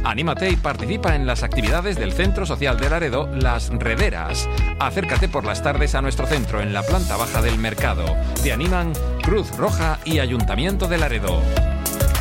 Anímate y participa en las actividades del Centro Social de Laredo, Las Rederas. Acércate por las tardes a nuestro centro en la planta baja del mercado. Te animan Cruz Roja y Ayuntamiento de Laredo.